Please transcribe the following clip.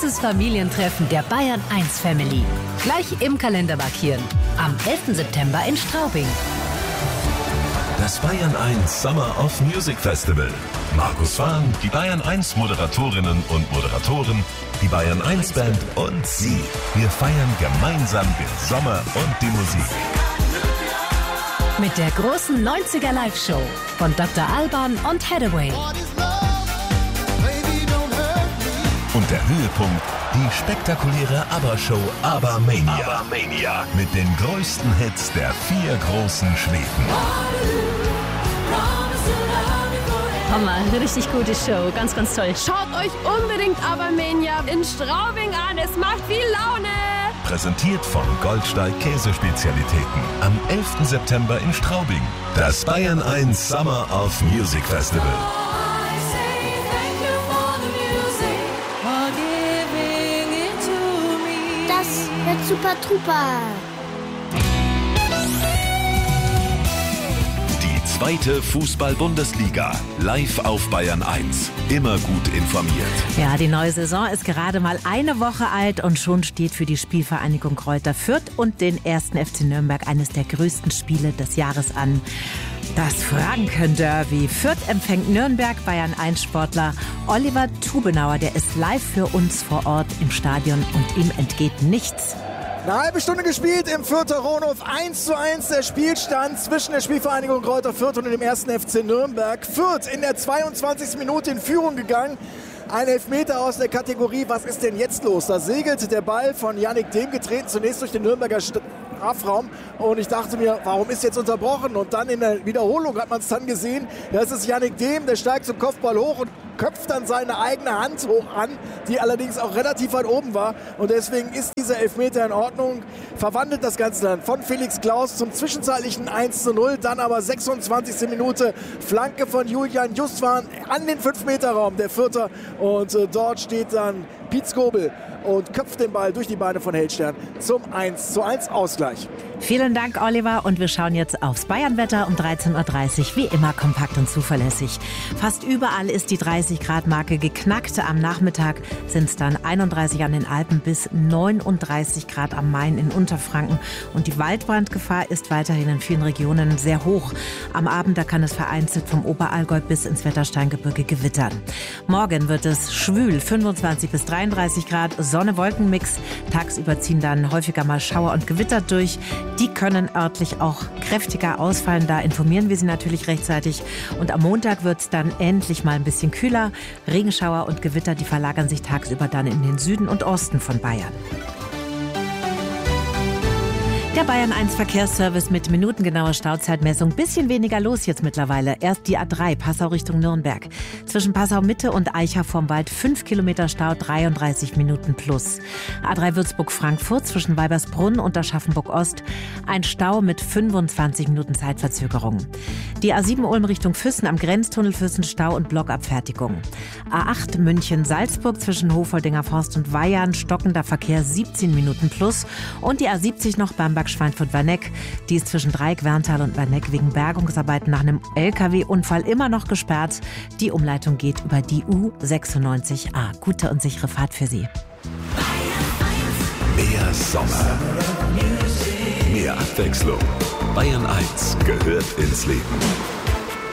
großes Familientreffen der Bayern 1 Family. Gleich im Kalender markieren. Am 11. September in Straubing. Das Bayern 1 Summer of Music Festival. Markus Fahn, die Bayern 1 Moderatorinnen und Moderatoren, die Bayern 1 Band und Sie. Wir feiern gemeinsam den Sommer und die Musik. Mit der großen 90er Live-Show von Dr. Alban und Hathaway. Und der Höhepunkt, die spektakuläre ABBA-Show ABBA-Mania. Mit den größten Hits der 4 großen Schweden. Hammer, eine richtig gute Show, ganz, ganz toll. Schaut euch unbedingt ABBA-Mania in Straubing an, es macht viel Laune. Präsentiert von Goldsteig Käsespezialitäten. Am 11. September in Straubing. Das Bayern 1 Summer of Music Festival. Das wird super Trooper. Die zweite Fußball-Bundesliga. Live auf Bayern 1. Immer gut informiert. Ja, die neue Saison ist gerade mal eine Woche alt und schon steht für die Spielvereinigung Greuther Fürth und den 1. FC Nürnberg eines der größten Spiele des Jahres an. Das Franken-Derby. Fürth empfängt Nürnberg. Bayern 1 Sportler Oliver Tubenauer, der ist live für uns vor Ort im Stadion und ihm entgeht nichts. Eine halbe Stunde gespielt im Fürther Rohnhof. 1:1 der Spielstand zwischen der Spielvereinigung Greuther Fürth und dem 1. FC Nürnberg. Fürth in der 22. Minute in Führung gegangen. Ein Elfmeter aus der Kategorie, was ist denn jetzt los? Da segelt der Ball von Yannick Dehm, getreten zunächst durch den Nürnberger Strafraum. Und ich dachte mir, warum ist jetzt unterbrochen? Und dann in der Wiederholung hat man es dann gesehen. Das ist Yannick Dehm, der steigt zum Kopfball hoch und köpft dann seine eigene Hand hoch an, die allerdings auch relativ weit oben war. Und deswegen ist dieser Elfmeter in Ordnung. Verwandelt das Ganze dann von Felix Klaus zum zwischenzeitlichen 1:0. Dann aber 26. Minute Flanke von Julian Justwan an den 5-Meter-Raum der Fürther. Und dort steht dann Piet Skobel und köpft den Ball durch die Beine von Heldstern zum 1:1 Ausgleich. Vielen Dank, Oliver. Und wir schauen jetzt aufs Bayernwetter um 13.30 Uhr. Wie immer kompakt und zuverlässig. Fast überall ist die 30-Grad-Marke geknackt. Am Nachmittag sind es dann 31 an den Alpen bis 39 Grad am Main in Unterfranken. Und die Waldbrandgefahr ist weiterhin in vielen Regionen sehr hoch. Am Abend, da kann es vereinzelt vom Oberallgäu bis ins Wettersteingebirge gewittern. Morgen wird es schwül, 25 bis 33 Grad, Sonne-Wolken-Mix. Tagsüber ziehen dann häufiger mal Schauer und Gewitter durch. Die können örtlich auch kräftiger ausfallen. Da informieren wir Sie natürlich rechtzeitig. Und am Montag wird es dann endlich mal ein bisschen kühler. Regenschauer und Gewitter, die verlagern sich tagsüber dann in den Süden und Osten von Bayern. Der Bayern 1 Verkehrsservice mit minutengenauer Stauzeitmessung. Bisschen weniger los jetzt mittlerweile. Erst die A3 Passau Richtung Nürnberg. Zwischen Passau Mitte und Eicha vorm Wald 5 Kilometer Stau, 33 Minuten plus. A3 Würzburg-Frankfurt zwischen Weibersbrunn und Aschaffenburg Ost. Ein Stau mit 25 Minuten Zeitverzögerung. Die A7 Ulm Richtung Füssen am Grenztunnel Füssen Stau und Blockabfertigung. A8 München-Salzburg zwischen Hofoldinger Forst und Weyarn. Stockender Verkehr 17 Minuten plus. Und die A70 noch Bamberg-Schweinfurt-Warneck. Die ist zwischen Dreieck, Werntal und Warneck wegen Bergungsarbeiten nach einem LKW-Unfall immer noch gesperrt. Die Umleitung geht über die U96A. Gute und sichere Fahrt für Sie. Mehr Sommer. Mehr Abwechslung. Bayern 1 gehört ins Leben.